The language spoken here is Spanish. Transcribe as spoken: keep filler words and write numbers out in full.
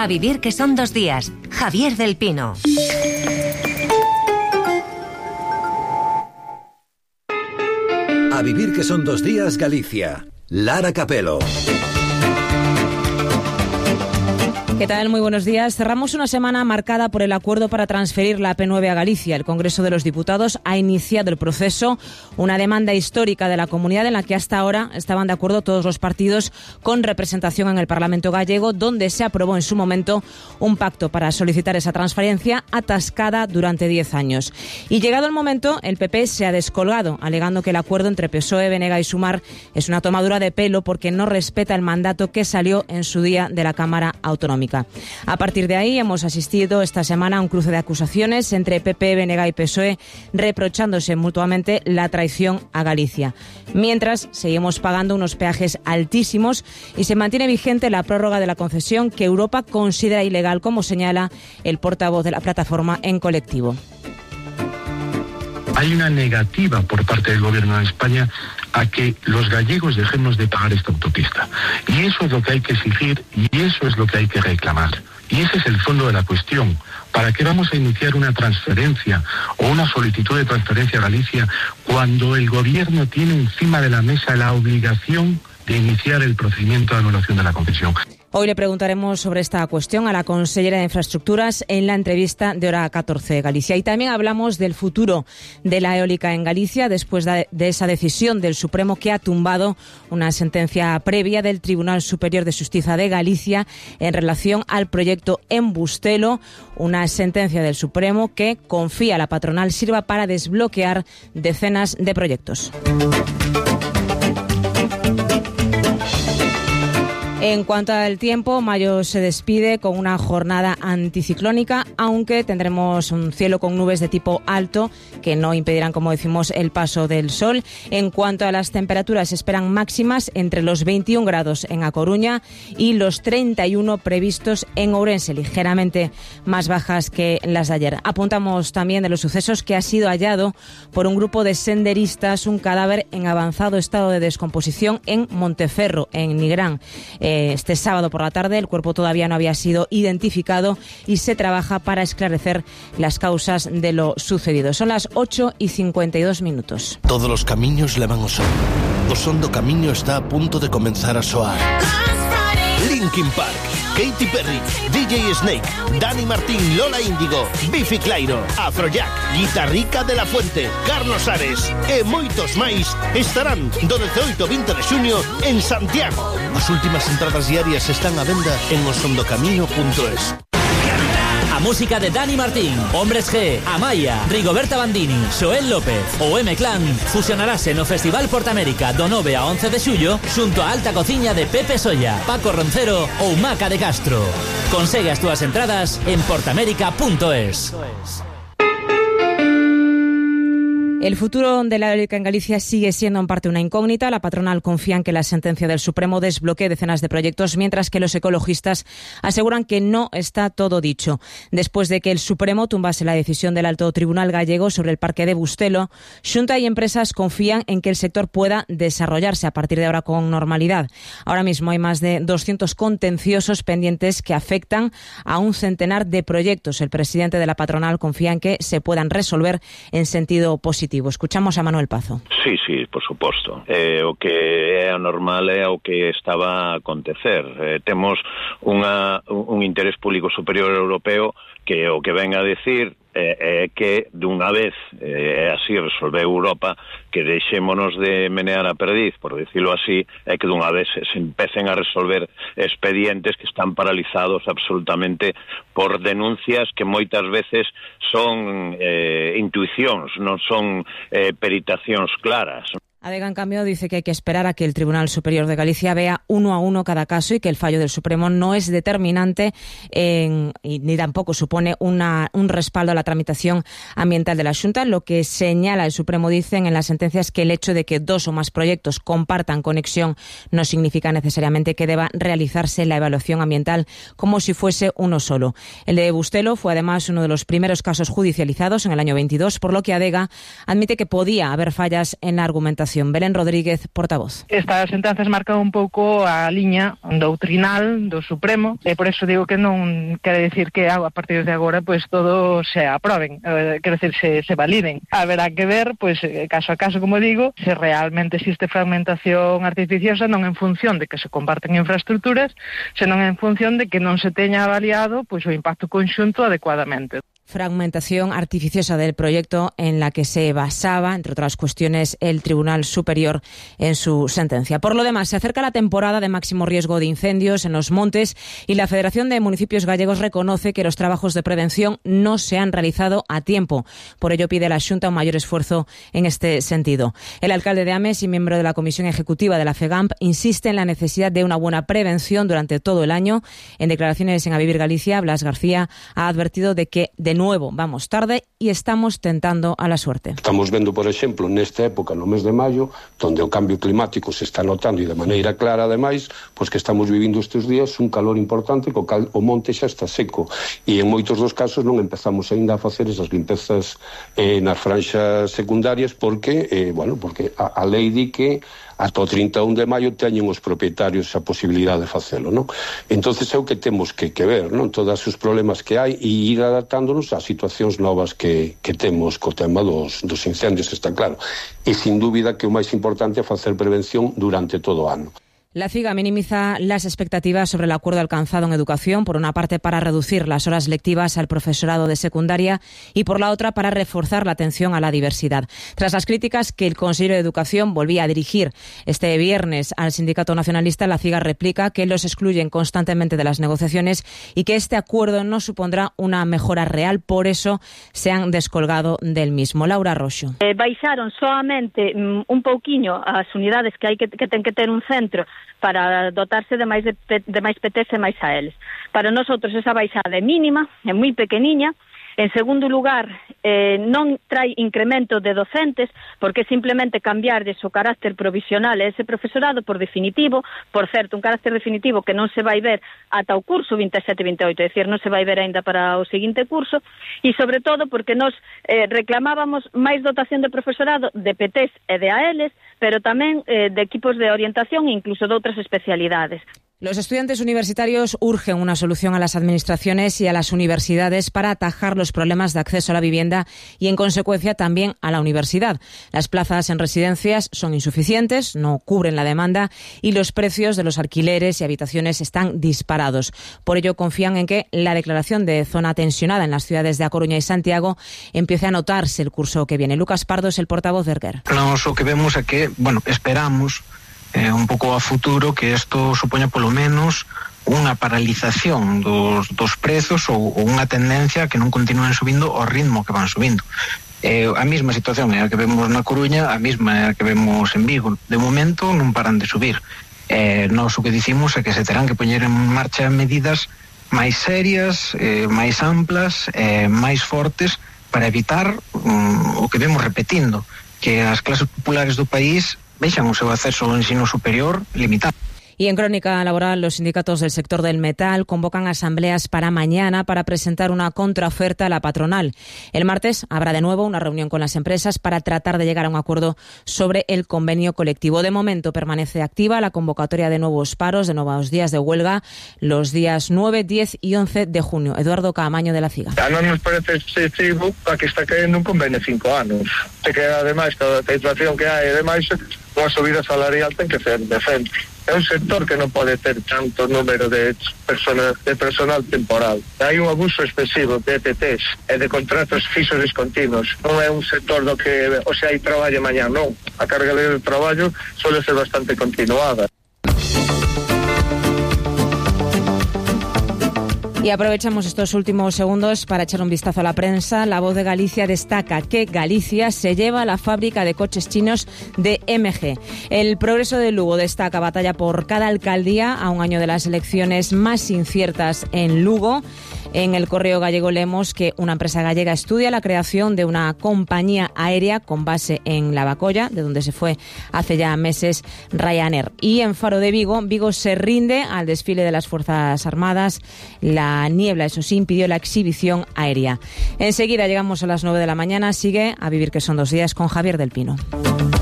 A vivir que son dos días. Javier del Pino. A vivir que son dos días, Galicia. Lara Capelo. ¿Qué tal? Muy buenos días. Cerramos una semana marcada por el acuerdo para transferir la A P nueve a Galicia. El Congreso de los Diputados ha iniciado el proceso, una demanda histórica de la comunidad en la que hasta ahora estaban de acuerdo todos los partidos con representación en el Parlamento gallego, donde se aprobó en su momento un pacto para solicitar esa transferencia atascada durante diez años. Y llegado el momento, el P P se ha descolgado, alegando que el acuerdo entre P S O E, B N G y Sumar es una tomadura de pelo porque no respeta el mandato que salió en su día de la Cámara Autonómica. A partir de ahí hemos asistido esta semana a un cruce de acusaciones entre P P, B N G y P S O E, reprochándose mutuamente la traición a Galicia. Mientras, seguimos pagando unos peajes altísimos y se mantiene vigente la prórroga de la concesión que Europa considera ilegal, como señala el portavoz de la plataforma En Colectivo. Hay una negativa por parte del Gobierno de España a que los gallegos dejemos de pagar esta autopista. Y eso es lo que hay que exigir y eso es lo que hay que reclamar. Y ese es el fondo de la cuestión. ¿Para qué vamos a iniciar una transferencia o una solicitud de transferencia a Galicia cuando el Gobierno tiene encima de la mesa la obligación de iniciar el procedimiento de anulación de la concesión? Hoy le preguntaremos sobre esta cuestión a la consellera de Infraestructuras en la entrevista de Hora catorce de Galicia. Y también hablamos del futuro de la eólica en Galicia después de esa decisión del Supremo que ha tumbado una sentencia previa del Tribunal Superior de Xustiza de Galicia en relación al proyecto en Bustelo, una sentencia del Supremo que confía a la patronal sirva para desbloquear decenas de proyectos. En cuanto al tiempo, mayo se despide con una jornada anticiclónica, aunque tendremos un cielo con nubes de tipo alto que no impedirán, como decimos, el paso del sol. En cuanto a las temperaturas, se esperan máximas entre los veintiún grados en A Coruña y los treinta y uno previstos en Ourense, ligeramente más bajas que las de ayer. Apuntamos también de los sucesos que ha sido hallado por un grupo de senderistas un cadáver en avanzado estado de descomposición en Monteferro, en Nigrán. Este sábado por la tarde el cuerpo todavía no había sido identificado y se trabaja para esclarecer las causas de lo sucedido. Son las ocho y cincuenta y dos minutos. Todos los camiños levan o son. O son do camiño está a punto de comenzar a soar. Linkin Park, Katy Perry, D J Snake, Dani Martín, Lola Índigo, Bifi Clyro, Afrojack, Guitarrica de la Fuente, Carlos Ares e moitos máis estarán do dezaoito ao vinte de xuño en Santiago. As últimas entradas diarias están á venda en osondocamiño punto es. A música de Dani Martín, Hombres G, Amaya, Rigoberta Bandini, Xoel López ou M-Clan fusionarase no Festival Portamérica do nove a once de xullo xunto a alta cociña de Pepe Solla, Paco Roncero ou Maca de Castro. Consegue as túas entradas en portamérica punto es. El futuro de la eólica en Galicia sigue siendo en parte una incógnita. La patronal confía en que la sentencia del Supremo desbloquee decenas de proyectos, mientras que los ecologistas aseguran que no está todo dicho. Después de que el Supremo tumbase la decisión del Alto Tribunal gallego sobre el parque de Bustelo, Xunta y empresas confían en que el sector pueda desarrollarse a partir de ahora con normalidad. Ahora mismo hay más de doscientos contenciosos pendientes que afectan a un centenar de proyectos. El presidente de la patronal confía en que se puedan resolver en sentido positivo. Escuchamos a Manuel Pazo. Sí, sí, por suposto. Eh, o que é anormal é o que estaba a acontecer. Eh, temos unha, un interés público superior europeo que o que ven a decir é eh, que dunha vez eh, así resolveu Europa que deixémonos de menear a perdiz, por decirlo así, é que dunha vez se empecen a resolver expedientes que están paralizados absolutamente por denuncias que moitas veces son eh, intuicións, non son eh, peritacións claras. Adega, en cambio, dice que hay que esperar a que el Tribunal Superior de Galicia vea uno a uno cada caso y que el fallo del Supremo no es determinante en, y ni tampoco supone una, un respaldo a la tramitación ambiental de la Xunta. Lo que señala el Supremo, dicen en las sentencias, que el hecho de que dos o más proyectos compartan conexión no significa necesariamente que deba realizarse la evaluación ambiental como si fuese uno solo. El de Bustelo fue además uno de los primeros casos judicializados en el año veintidós, por lo que Adega admite que podía haber fallas en la argumentación Educación. Belén Rodríguez, portavoz. Estas sentenzas marcan un pouco a liña doutrinal do Supremo, e por eso digo que non quere decir que a partir de agora pues todo se aproben, eh, quere decir se, se validen. Haberá que ver, pues caso a caso, como digo, se realmente existe fragmentación artificiosa, non en función de que se comparten infraestructuras, senón en función de que non se teña avaliado pues o impacto conxunto adecuadamente. Fragmentación artificiosa del proyecto en la que se basaba, entre otras cuestiones, el Tribunal Superior en su sentencia. Por lo demás, se acerca la temporada de máximo riesgo de incendios en los montes y la Federación de Municipios Gallegos reconoce que los trabajos de prevención no se han realizado a tiempo. Por ello pide a la Xunta un mayor esfuerzo en este sentido. El alcalde de Ames y miembro de la Comisión Ejecutiva de la FEGAMP insiste en la necesidad de una buena prevención durante todo el año. En declaraciones en A Vivir Galicia, Blas García ha advertido de que de nuevo vamos tarde e estamos tentando a la suerte. Estamos vendo, por exemplo, nesta época, no mes de maio, onde o cambio climático se está notando e de maneira clara, ademais, pois que estamos vivindo estes días un calor importante, co cal o monte xa está seco e en moitos dos casos non empezamos aínda a facer esas limpezas eh, nas franxas secundarias porque, eh, bueno, porque a, a lei di que ata o trinta e un de maio teñen os propietarios a posibilidade de facelo, non? Entonces é o que temos que, que ver, non? Todos os problemas que hai e ir adaptándonos ás situacións novas que, que temos co tema dos, dos incendios, está claro. E sin dúbida que o máis importante é facer prevención durante todo o ano. La CIGA minimiza las expectativas sobre el acuerdo alcanzado en educación, por una parte para reducir las horas lectivas al profesorado de secundaria y por la otra para reforzar la atención a la diversidad. Tras las críticas que el consejero de Educación volvía a dirigir este viernes al sindicato nacionalista, la CIGA replica que los excluyen constantemente de las negociaciones y que este acuerdo no supondrá una mejora real, por eso se han descolgado del mismo. Laura Roxo. Eh, baixaron solamente mm, un pouquiño as unidades que hai que, que ten que ter un centro para dotarse de máis de, de máis P Ts e máis a eles. Para nosotros esa baixada é mínima, é moi pequeniña. En segundo lugar, eh, non trae incremento de docentes, porque simplemente cambiarles o carácter provisional a ese profesorado por definitivo, por certo, un carácter definitivo que non se vai ver ata o curso vinte e sete vinte e oito, é dicir, non se vai ver aínda para o seguinte curso, e sobre todo porque nos eh, reclamábamos máis dotación de profesorado de P Ts e de A Ls, pero tamén eh, de equipos de orientación e incluso de outras especialidades. Los estudiantes universitarios urgen una solución a las administraciones y a las universidades para atajar los problemas de acceso a la vivienda y, en consecuencia, también a la universidad. Las plazas en residencias son insuficientes, no cubren la demanda y los precios de los alquileres y habitaciones están disparados. Por ello, confían en que la declaración de zona tensionada en las ciudades de A Coruña y Santiago empiece a notarse el curso que viene. Lucas Pardo es el portavoz de Erguer. Nos o que vemos é que, bueno, esperamos Eh, un pouco a futuro que isto supoña polo menos unha paralización dos, dos prezos ou, ou unha tendencia que non continúen subindo ao ritmo que van subindo. Eh, a mesma situación é a que vemos na Coruña, a mesma é a que vemos en Vigo. De momento non paran de subir. Eh, nós o que dicimos é que se terán que poñer en marcha medidas máis serias, eh, máis amplas, eh, máis fortes para evitar um, o que vemos repetindo, que as clases populares do país vexan o seu acceso ao ensino superior limitado. Y en crónica laboral, los sindicatos del sector del metal convocan asambleas para mañana para presentar una contraoferta a la patronal. El martes habrá de nuevo una reunión con las empresas para tratar de llegar a un acuerdo sobre el convenio colectivo. De momento permanece activa la convocatoria de nuevos paros, de nuevos días de huelga, los días nueve, diez y once de junio. Eduardo Caamaño, de la CIGA. A non nos parece excesivo a que está caendo un convenio de cinco anos. Se que ademais toda a inflación que hai, ademais unha subida salarial ten que ser decente. É un sector que non pode ter tanto número de personal, de personal temporal. Hai un abuso excesivo de E T Ts e de contratos fixos discontinuos. Non é un sector do que, o sea, hai traballo mañá, non. A carga de traballo suele ser bastante continuada. Y aprovechamos estos últimos segundos para echar un vistazo a la prensa. La Voz de Galicia destaca que Galicia se lleva la fábrica de coches chinos de M G. El Progreso de Lugo destaca batalla por cada alcaldía a un año de las elecciones más inciertas en Lugo. En el Correo Gallego leemos que una empresa gallega estudia la creación de una compañía aérea con base en Lavacolla, de donde se fue hace ya meses Ryanair. Y en Faro de Vigo, Vigo se rinde al desfile de las Fuerzas Armadas. La niebla, eso sí, impidió la exhibición aérea. Enseguida llegamos a las nueve de la mañana. Sigue A Vivir que son dos días con Javier del Pino.